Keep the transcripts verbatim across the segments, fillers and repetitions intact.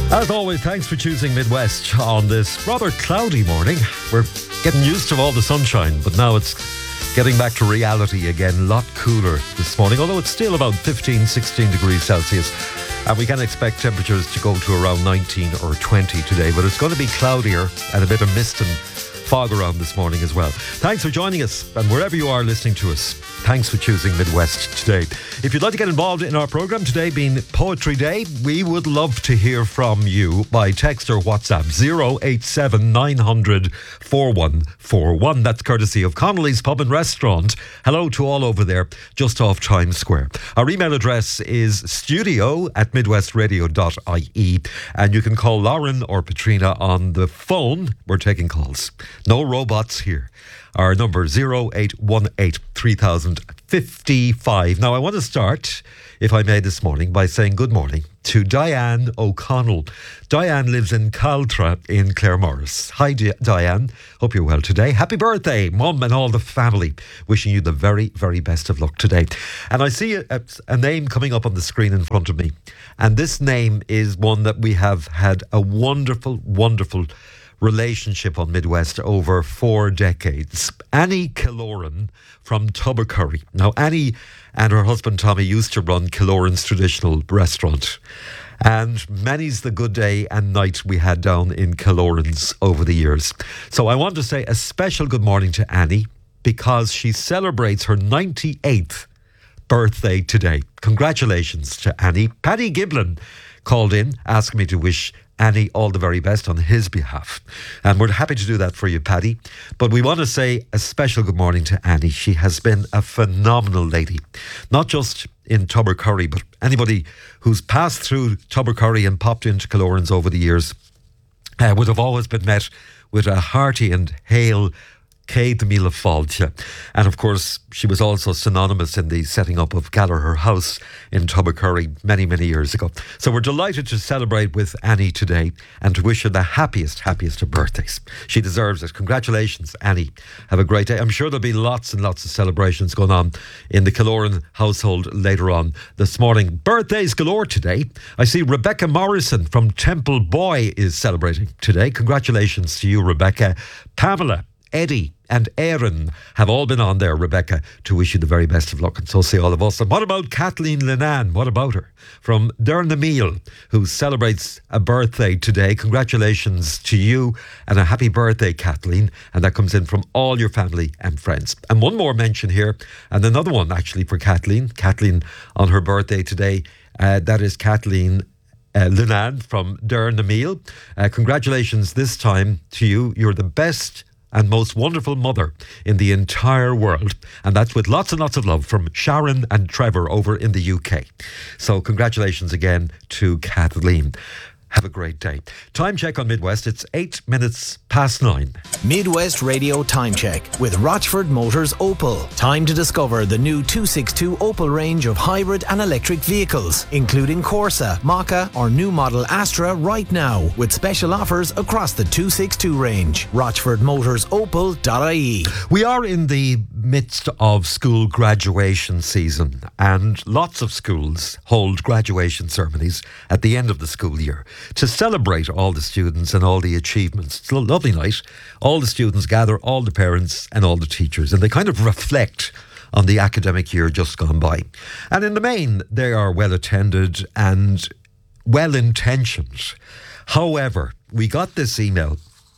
As always, thanks for choosing Midwest on this rather cloudy morning. We're getting used to all the sunshine, but now it's getting back to reality again. A lot cooler this morning, although it's still about fifteen, sixteen degrees Celsius. And we can expect temperatures to go to around nineteen or twenty today, but it's going to be cloudier and a bit of mist and fog around this morning as well. Thanks for joining us, and wherever you are listening to us, thanks for choosing Midwest today. If you'd like to get involved in our programme, today being Poetry Day, we would love to hear from you by text or WhatsApp zero eight seven nine hundred four one four one. That's courtesy of Connolly's Pub and Restaurant. Hello to all over there, just off Times Square. Our email address is studio at midwestradio dot I E, and you can call Lauren or Patrina on the phone. We're taking calls. No robots here. Our number zero eight one eight three thousand fifty-five. Now I want to start, if I may, this morning by saying good morning to Diane O'Connell. Diane lives in Caltra in Claremorris. Hi Di- Diane, hope you're well today. Happy birthday, Mum and all the family. Wishing you the very, very best of luck today. And I see a, a, a name coming up on the screen in front of me. And this name is one that we have had a wonderful, wonderful relationship on Midwest over four decades. Annie Killoran from Tubbercurry. Now, Annie and her husband Tommy used to run Killoran's traditional restaurant, and many's the good day and night we had down in Killoran's over the years. So I want to say a special good morning to Annie, because she celebrates her ninety-eighth birthday today. Congratulations to Annie. Paddy Giblin called in, asking me to wish Annie all the very best on his behalf. And we're happy to do that for you, Paddy. But we want to say a special good morning to Annie. She has been a phenomenal lady, not just in Tubbercurry, but anybody who's passed through Tubbercurry and popped into Killoran's over the years uh, would have always been met with a hearty and hail Céad Míle Fáilte. And of course, she was also synonymous in the setting up of Gallagher House in Tubbercurry many, many years ago. So we're delighted to celebrate with Annie today and to wish her the happiest, happiest of birthdays. She deserves it. Congratulations, Annie. Have a great day. I'm sure there'll be lots and lots of celebrations going on in the Killoran household later on this morning. Birthdays galore today. I see Rebecca Morrison from Temple Boy is celebrating today. Congratulations to you, Rebecca. Pamela, Eddie and Aaron have all been on there, Rebecca, to wish you the very best of luck, and so say all of us. And what about Kathleen Linan? What about her? From Dernameal, who celebrates a birthday today. Congratulations to you and a happy birthday, Kathleen. And that comes in from all your family and friends. And one more mention here, and another one actually for Kathleen. Kathleen on her birthday today. Uh, that is Kathleen Uh, Linan from Dernameal. Uh, congratulations this time to you. You're the best and most wonderful mother in the entire world. And that's with lots and lots of love from Sharon and Trevor over in the U K. So congratulations again to Kathleen. Have a great day. Time check on Midwest. It's eight minutes past nine. Midwest Radio Time Check with Rochford Motors Opel. Time to discover the new two sixty-two Opel range of hybrid and electric vehicles, including Corsa, Maka or new model Astra right now, with special offers across the two sixty-two range. rochford motors opel dot I E. We are in the midst of school graduation season, and lots of schools hold graduation ceremonies at the end of the school year to celebrate all the students and all the achievements. It's a lovely night. All the students gather, all the parents and all the teachers, and they kind of reflect on the academic year just gone by. And in the main, they are well attended and well intentioned. However, we got this email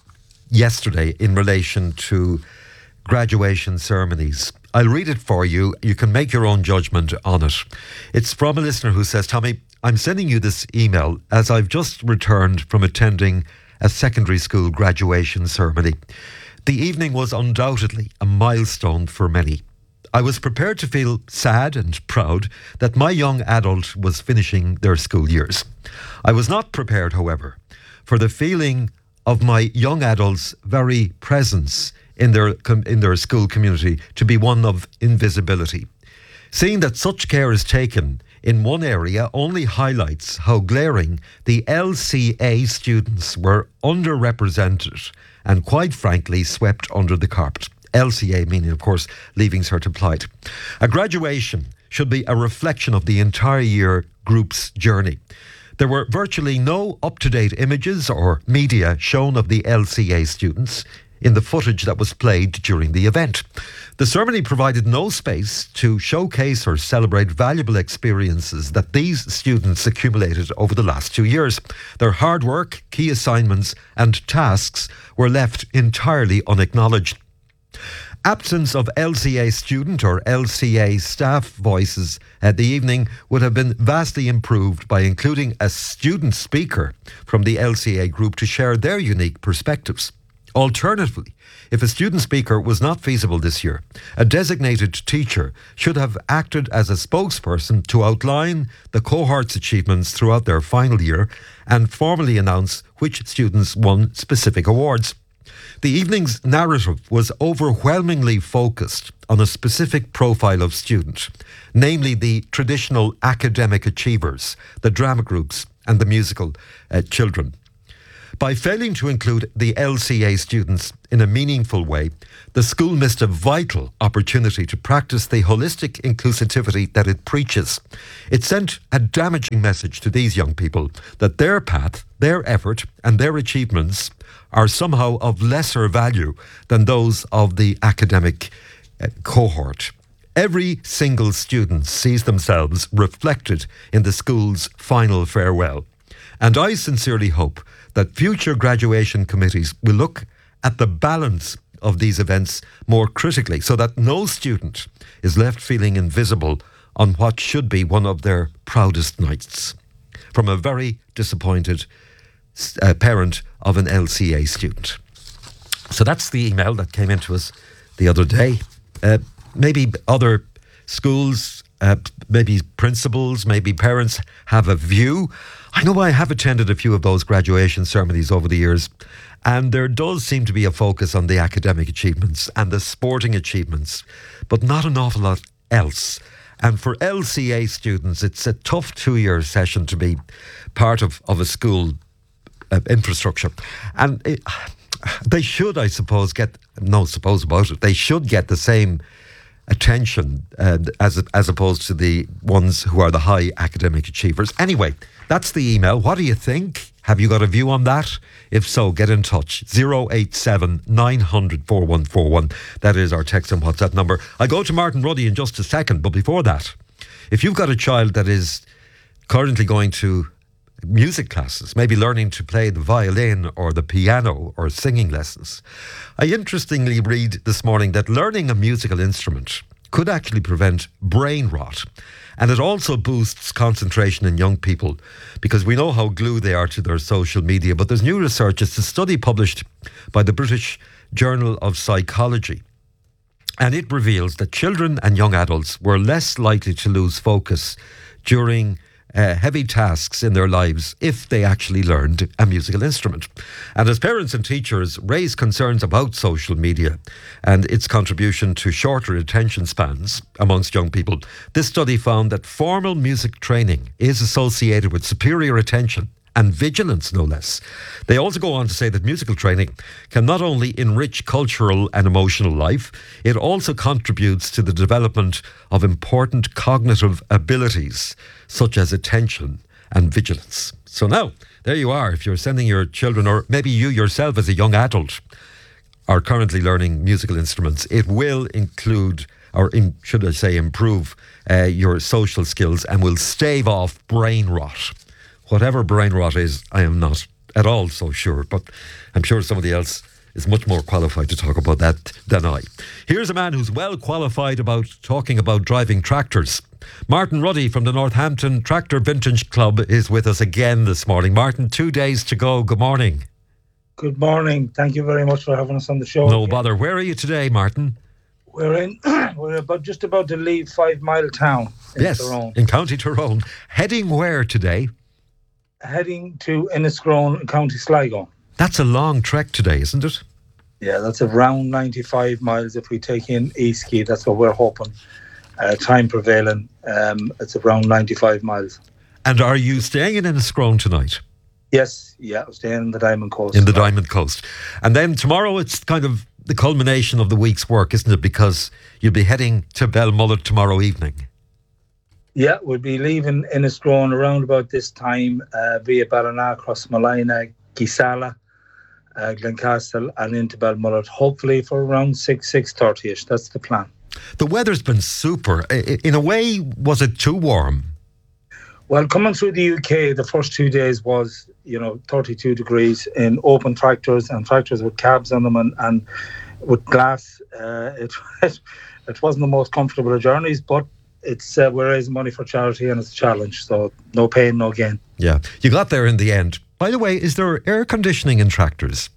yesterday in relation to graduation ceremonies. I'll read it for you. You can make your own judgment on it. It's from a listener who says, Tommy, I'm sending you this email as I've just returned from attending a secondary school graduation ceremony. The evening was undoubtedly a milestone for many. I was prepared to feel sad and proud that my young adult was finishing their school years. I was not prepared, however, for the feeling of my young adults' very presence in their in their school community to be one of invisibility. Seeing that such care is taken in one area only highlights how glaring the L C A students were underrepresented and, quite frankly, swept under the carpet. L C A meaning, of course, Leaving Cert Applied. A graduation should be a reflection of the entire year group's journey. There were virtually no up-to-date images or media shown of the L C A students in the footage that was played during the event. The ceremony provided no space to showcase or celebrate valuable experiences that these students accumulated over the last two years. Their hard work, key assignments and tasks were left entirely unacknowledged. Absence of L C A student or L C A staff voices at the evening would have been vastly improved by including a student speaker from the L C A group to share their unique perspectives. Alternatively, if a student speaker was not feasible this year, a designated teacher should have acted as a spokesperson to outline the cohort's achievements throughout their final year and formally announce which students won specific awards. The evening's narrative was overwhelmingly focused on a specific profile of student, namely the traditional academic achievers, the drama groups and the musical uh, children. By failing to include the L C A students in a meaningful way, the school missed a vital opportunity to practice the holistic inclusivity that it preaches. It sent a damaging message to these young people that their path, their effort and their achievements are somehow of lesser value than those of the academic uh, cohort. Every single student sees themselves reflected in the school's final farewell. And I sincerely hope that future graduation committees will look at the balance of these events more critically so that no student is left feeling invisible on what should be one of their proudest nights. From a very disappointed uh, parent of an L C A student. So that's the email that came into us the other day. Uh, maybe other schools, uh, maybe principals, maybe parents have a view. I know I have attended a few of those graduation ceremonies over the years, and there does seem to be a focus on the academic achievements and the sporting achievements, but not an awful lot else. And for L C A students, it's a tough two-year session to be part of, of a school uh, infrastructure. And it, they should, I suppose, get, no suppose about it, they should get the same attention uh, as as opposed to the ones who are the high academic achievers. Anyway, that's the email. What do you think? Have you got a view on that? If so, get in touch. zero eight seven nine hundred four one four one. That is our text and WhatsApp number. I go to Martin Ruddy in just a second, but before that, if you've got a child that is currently going to music classes, maybe learning to play the violin or the piano or singing lessons, I interestingly read this morning that learning a musical instrument could actually prevent brain rot. And it also boosts concentration in young people because we know how glued they are to their social media. But there's new research. It's a study published by the British Journal of Psychology. And it reveals that children and young adults were less likely to lose focus during Uh, heavy tasks in their lives if they actually learned a musical instrument. And as parents and teachers raise concerns about social media and its contribution to shorter attention spans amongst young people, this study found that formal music training is associated with superior attention and vigilance, no less. They also go on to say that musical training can not only enrich cultural and emotional life, it also contributes to the development of important cognitive abilities, such as attention and vigilance. So now, there you are. If you're sending your children, or maybe you yourself as a young adult, are currently learning musical instruments, it will include, or in, should I say improve, uh, your social skills and will stave off brain rot. Whatever brain rot is, I am not at all so sure, but I'm sure somebody else is much more qualified to talk about that than I. Here's a man who's well qualified about talking about driving tractors. Martin Ruddy from the Northampton Tractor Vintage Club is with us again this morning. Martin, two days to go. Good morning. Good morning. Thank you very much for having us on the show. No again. bother. Where are you today, Martin? We're in. We're about just about to leave Five Mile Town in yes, Tyrone. in County Tyrone. Heading where today? Heading to Enniscrone, County Sligo. That's a long trek today, isn't it? Yeah, that's around ninety-five miles if we take in Eastquay. That's what we're hoping. Uh, time prevailing, um, it's around ninety-five miles. And are you staying in Enniscrone tonight? Yes, yeah, I'm staying in the Diamond Coast. In the Diamond Coast. And then tomorrow it's kind of the culmination of the week's work, isn't it? Because you'll be heading to Belmullet tomorrow evening. Yeah, we'll be leaving Innisgrown around about this time uh, via Ballina, Crossmolina, Gisala, uh, Glencastle and into Belmullet, hopefully for around six, six thirty-ish. That's the plan. The weather's been super. In a way, was it too warm? Well, coming through the U K, the first two days was, you know, thirty-two degrees in open tractors and tractors with cabs on them and, and with glass. Uh, it, it it wasn't the most comfortable of journeys, but it's uh, we're raising money for charity and it's a challenge, so no pain, no gain. Yeah, you got there in the end. By the way, is there air conditioning in tractors?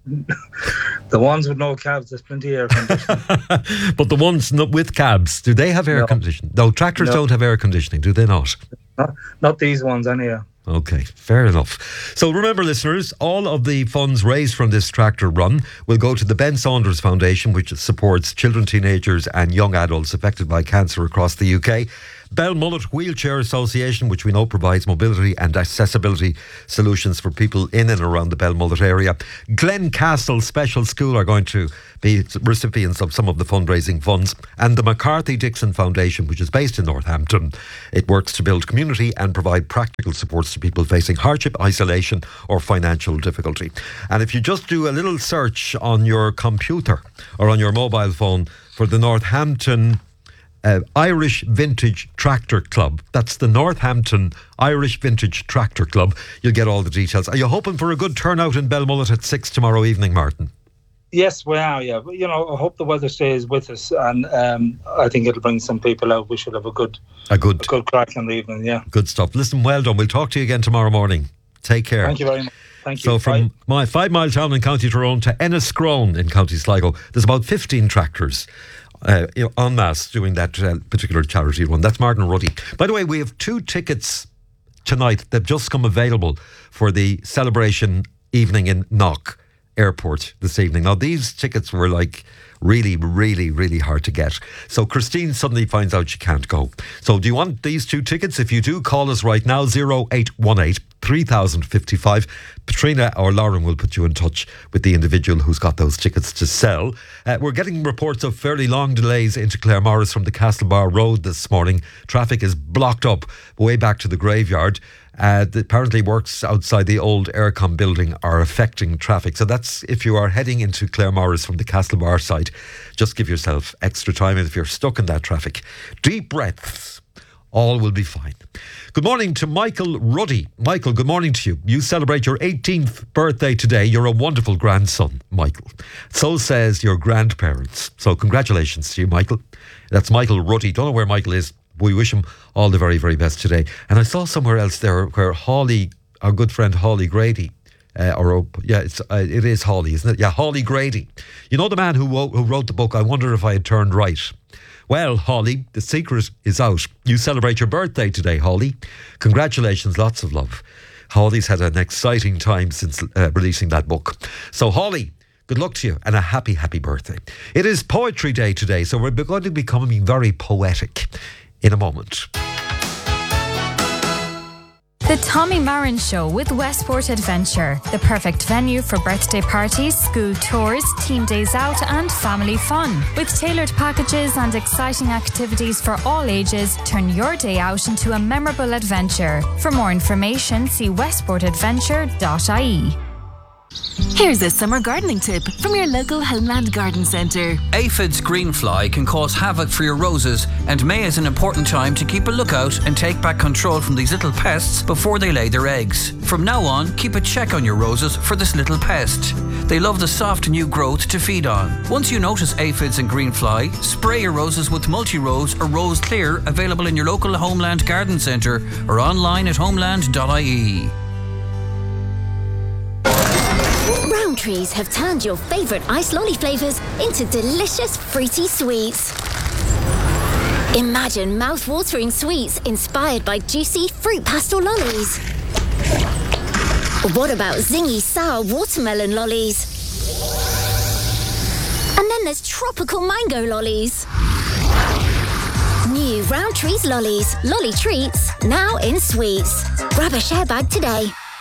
The ones with no cabs, there's plenty of air conditioning. But the ones not with cabs, do they have air no. conditioning? No, tractors no. don't have air conditioning, do they not? Not, not these ones, anyhow. Okay, fair enough. So remember, listeners, all of the funds raised from this tractor run will go to the Ben Saunders Foundation, which supports children, teenagers and young adults affected by cancer across the U K. Belmullet Wheelchair Association, which we know provides mobility and accessibility solutions for people in and around the Belmullet area. Glencastle Special School are going to be recipients of some of the fundraising funds. And the McCarthy Dixon Foundation, which is based in Northampton. It works to build community and provide practical supports to people facing hardship, isolation or financial difficulty. And if you just do a little search on your computer or on your mobile phone for the Northampton Uh, Irish Vintage Tractor Club. That's the Northampton Irish Vintage Tractor Club. You'll get all the details. Are you hoping for a good turnout in Belmullet at six tomorrow evening, Martin? Yes, we are, yeah. You know, I hope the weather stays with us and um, I think it'll bring some people out. We should have a good a good, a good crack in the evening, yeah. Good stuff. Listen, well done. We'll talk to you again tomorrow morning. Take care. Thank you very much. Thank you. So from Bye. my five mile town in County Tyrone to Enniscrone in County Sligo, there's about fifteen tractors Uh, you know, en masse doing that uh, particular charity run. That's Martin Ruddy. By the way, we have two tickets tonight that have just come available for the celebration evening in Knock Airport this evening. Now, these tickets were like really, really, really hard to get. So Christine suddenly finds out she can't go. So do you want these two tickets? If you do, call us right now, zero eight one eight, three thousand fifty-five. Patrina or Lauren will put you in touch with the individual who's got those tickets to sell. Uh, we're getting reports of fairly long delays into Claremorris from the Castlebar Road this morning. Traffic is blocked up way back to the graveyard. Uh, the, apparently works outside the old Aircom building are affecting traffic. So that's if you are heading into Claremorris from the Castlebar side. Just give yourself extra time, and if you're stuck in that traffic, deep breaths. All will be fine. Good morning to Michael Ruddy. Michael, good morning to you. You celebrate your eighteenth birthday today. You're a wonderful grandson, Michael. So says your grandparents. So congratulations to you, Michael. That's Michael Ruddy. Don't know where Michael is. We wish him all the very, very best today. And I saw somewhere else there where Hawley, our good friend Hawley Grady, uh, or yeah, it's, uh, it is Hawley, isn't it? Yeah, Hawley Grady. You know the man who, wo- who wrote the book, I Wonder If I Had Turned Right. Well, Hawley, the secret is out. You celebrate your birthday today, Hawley. Congratulations, lots of love. Hawley's had an exciting time since uh, releasing that book. So, Hawley, good luck to you and a happy, happy birthday. It is Poetry Day today, so we're going to be becoming very poetic in a moment. The Tommy Marin Show with Westport Adventure. The perfect venue for birthday parties, school tours, team days out and family fun. With tailored packages and exciting activities for all ages, turn your day out into a memorable adventure. For more information, see westport adventure dot I E. Here's a summer gardening tip from your local Homeland Garden Centre. Aphids greenfly can cause havoc for your roses, and May is an important time to keep a lookout and take back control from these little pests before they lay their eggs. From now on, keep a check on your roses for this little pest. They love the soft new growth to feed on. Once you notice aphids and greenfly, spray your roses with Multi-Rose or Rose Clear, available in your local Homeland Garden Centre or online at homeland dot I E. Rowntrees have turned your favourite ice lolly flavours into delicious fruity sweets. Imagine mouth-watering sweets inspired by juicy fruit pastel lollies. Or what about zingy sour watermelon lollies? And then there's tropical mango lollies. New Rowntrees lollies, lolly treats, now in sweets. Grab a share bag today.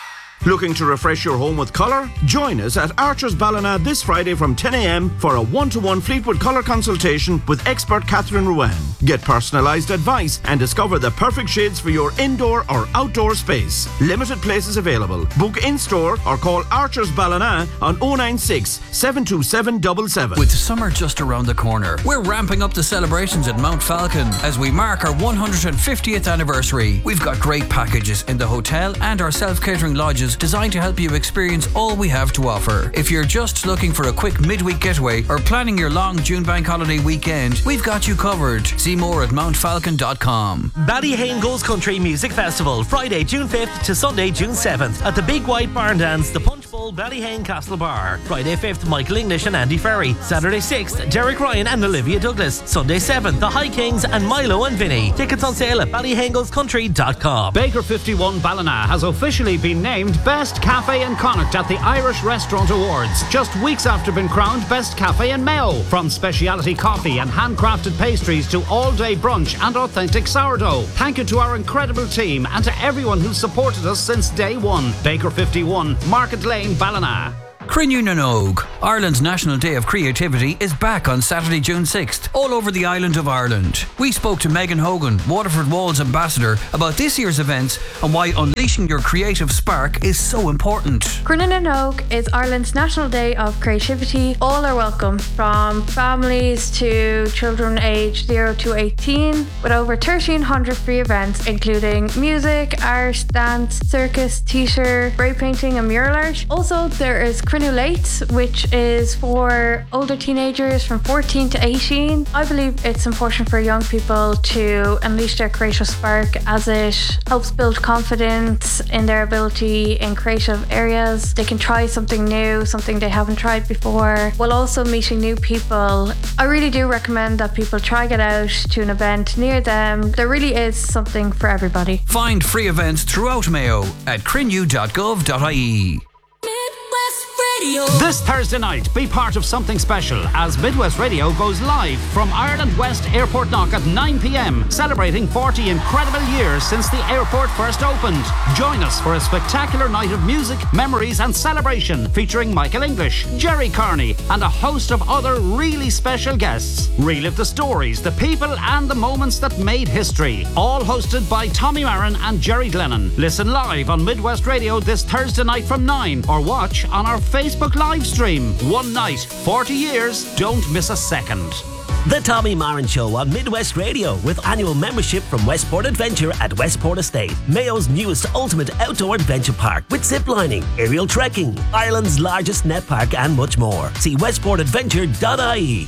Looking to refresh your home with colour? Join us at Archer's Ballina this Friday from ten a m for a one-to-one Fleetwood colour consultation with expert Catherine Ruane. Get personalised advice and discover the perfect shades for your indoor or outdoor space. Limited places available. Book in-store or call Archer's Ballina on oh nine six, seven two seven seven seven. With summer just around the corner, we're ramping up the celebrations at Mount Falcon as we mark our one hundred fiftieth anniversary. We've got great packages in the hotel and our self-catering lodges designed to help you experience all we have to offer. If you're just looking for a quick midweek getaway or planning your long June bank holiday weekend, we've got you covered. See more at mount falcon dot com. Ballyhane Goes Country Music Festival, Friday, June fifth to Sunday, June seventh at the Big White Barn Dance, the Punch Bowl, Ballyhane Castle Bar. Friday fifth, Michael English and Andy Ferry. Saturday sixth, Derek Ryan and Olivia Douglas. Sunday seventh, The High Kings and Milo and Vinny. Tickets on sale at ballyhane goes country dot com. Baker fifty-one Ballina has officially been named Best Cafe in Connacht at the Irish Restaurant Awards, just weeks after being crowned Best Cafe in Mayo. From speciality coffee and handcrafted pastries to all-day brunch and authentic sourdough. Thank you to our incredible team and to everyone who's supported us since day one. Baker fifty-one, Market Lane, Ballina. Crinnew na Nóg, Ireland's National Day of Creativity, is back on Saturday, June sixth, all over the island of Ireland. We spoke to Megan Hogan, Waterford Walls ambassador, about this year's events and why unleashing your creative spark is so important. Crinnew na Nóg is Ireland's National Day of Creativity. All are welcome, from families to children aged zero to eighteen, with over thirteen hundred free events including music, art, dance, circus, theatre, spray painting and mural art. Also, there is Crinnew Late, which is for older teenagers from fourteen to eighteen. I believe it's important for young people to unleash their creative spark, as it helps build confidence in their ability in creative areas. They can try something new, something they haven't tried before, while also meeting new people. I really do recommend that people try get out to an event near them. There really is something for everybody. Find free events throughout Mayo at crinnew dot gov dot I E. This Thursday night, be part of something special as Midwest Radio goes live from Ireland West Airport Knock at nine p m, celebrating forty incredible years since the airport first opened. Join us for a spectacular night of music, memories and celebration featuring Michael English, Jerry Carney and a host of other really special guests. Relive the stories, the people and the moments that made history. All hosted by Tommy Marin and Jerry Glennon. Listen live on Midwest Radio this Thursday night from nine, or watch on our Facebook live stream. One night, forty years, don't miss a second. The Tommy Marin Show on Midwest Radio, with annual membership from Westport Adventure at Westport Estate, Mayo's newest ultimate outdoor adventure park, with zip lining, aerial trekking, Ireland's largest net park and much more. See westport adventure dot I E.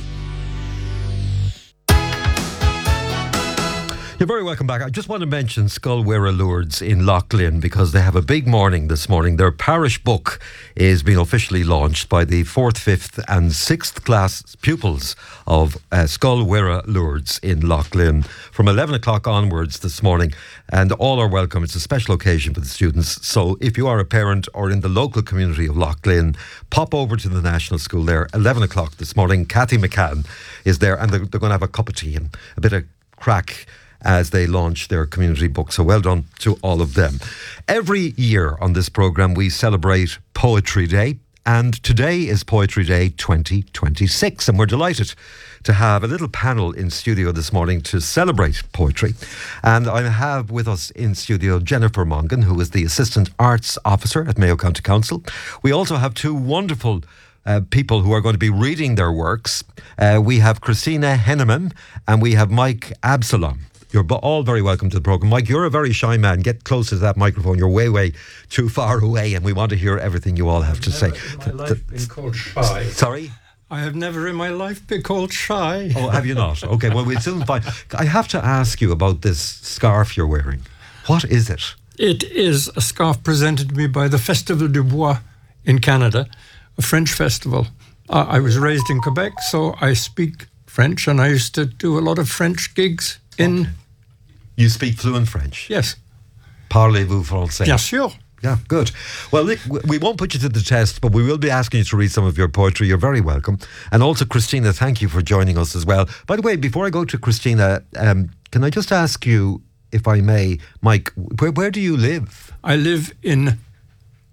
You're very welcome back. I just want to mention Scoil Lourdes in Loughlin, because they have a big morning this morning. Their parish book is being officially launched by the fourth, fifth and sixth class pupils of uh, Scoil Lourdes in Loughlin from eleven o'clock onwards this morning, and all are welcome. It's a special occasion for the students, so if you are a parent or in the local community of Loughlin, pop over to the National School there, eleven o'clock this morning. Kathy McCann is there, and they're, they're going to have a cup of tea and a bit of crack as they launch their community book. So well done to all of them. Every year on this programme we celebrate Poetry Day, and today is Poetry Day twenty twenty-six, and we're delighted to have a little panel in studio this morning to celebrate poetry. And I have with us in studio Jennifer Mongan, who is the Assistant Arts Officer at Mayo County Council. We also have two wonderful Uh, people who are going to be reading their works. Uh, we have Christina Henneman and we have Mike Absalom. You're all very welcome to the programme. Mike, you're a very shy man. Get closer to that microphone. You're way, way too far away, and we want to hear everything you all have to say. I've never in my life been called shy. Sorry? I have never in my life been called shy. Oh, have you not? Okay, well, we'll soon find. I have to ask you about this scarf you're wearing. What is it? It is a scarf presented to me by the Festival du Bois in Canada, a French festival. Uh, I was raised in Quebec, so I speak French, and I used to do a lot of French gigs in... Okay. You speak fluent French? Yes. Parlez-vous français? Bien sûr. Yeah, good. Well, Nick, we won't put you to the test, but we will be asking you to read some of your poetry. You're very welcome. And also, Christina, thank you for joining us as well. By the way, before I go to Christina, um, can I just ask you, if I may, Mike, where, where do you live? I live in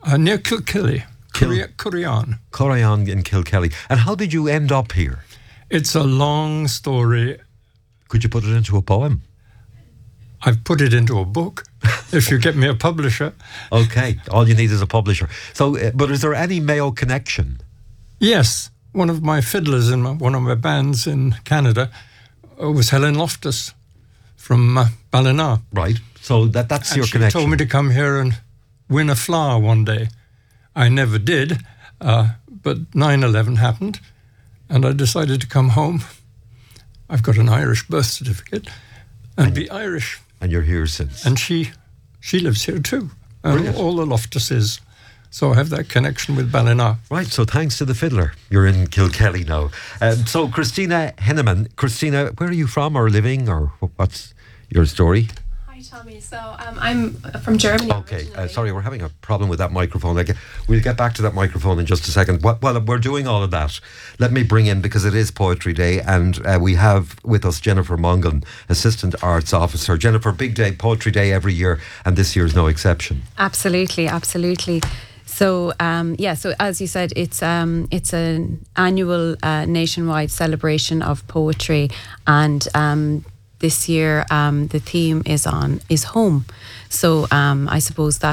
Uh, near Kilkelly, Kil- Currion. Currion in Kilkelly. And how did you end up here? It's a long story. Could you put it into a poem? I've put it into a book, if you get me a publisher. Okay, all you need is a publisher. So, uh, but is there any Mayo connection? Yes, one of my fiddlers in my, one of my bands in Canada uh, was Helen Loftus from uh, Ballina. Right, so that that's and your she connection. Told me to come here and win a flower one day. I never did, uh, but nine eleven happened, and I decided to come home. I've got an Irish birth certificate and, and be Irish. And you're here since. And she she lives here too, and Brilliant. all the Loftuses. So I have that connection with Ballina. Right, so thanks to the fiddler, you're in Kilkelly now. Um, so Christina Henneman, Christina, where are you from or living, or what's your story? Hi Tommy, so um, I'm from Germany. Okay, uh, sorry, we're having a problem with that microphone. Like, we'll get back to that microphone in just a second. Well, well, we're doing all of that. Let me bring in, because it is Poetry Day, and uh, we have with us Jennifer Mongan, Assistant Arts Officer. Jennifer, big day, Poetry Day every year, and this year's no exception. Absolutely, absolutely. So um, yeah, so as you said, it's um, it's an annual uh, nationwide celebration of poetry, and um, this year um, the theme is on is home. So um, I suppose that